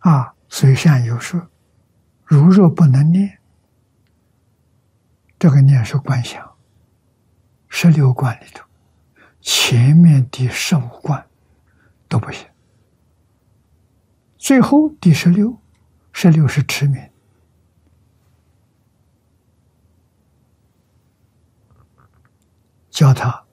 虽善有说，如若不能念，这个念是观想，16观里头，前面第15观都不行，最后第16是持名，教他